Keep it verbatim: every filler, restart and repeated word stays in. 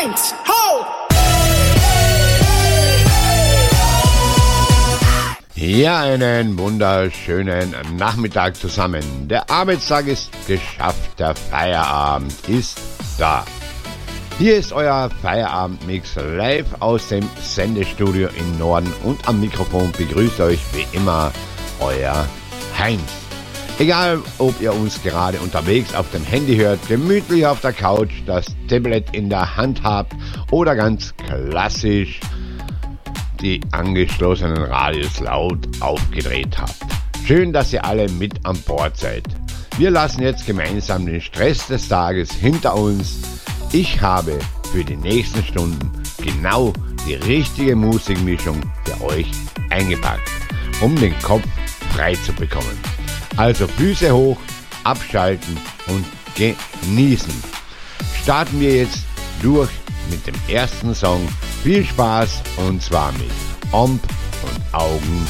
Heinz, ho! Ja, einen wunderschönen Nachmittag zusammen. Der Arbeitstag ist geschafft, der Feierabend ist da. Hier ist euer Feierabendmix live aus dem Sendestudio im Norden und am Mikrofon begrüßt euch wie immer euer Heinz. Egal, ob ihr uns gerade unterwegs auf dem Handy hört, gemütlich auf der Couch, das Tablet in der Hand habt oder ganz klassisch die angeschlossenen Radios laut aufgedreht habt. Schön, dass ihr alle mit an Bord seid. Wir lassen jetzt gemeinsam den Stress des Tages hinter uns. Ich habe für die nächsten Stunden genau die richtige Musikmischung für euch eingepackt, um den Kopf frei zu bekommen. Also Füße hoch, abschalten und genießen. Starten wir jetzt durch mit dem ersten Song. Viel Spaß und zwar mit Omb und Augen